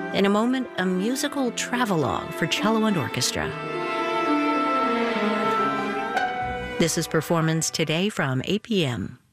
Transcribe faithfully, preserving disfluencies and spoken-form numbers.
In a moment, a musical travelogue for cello and orchestra. This is Performance Today from eight p m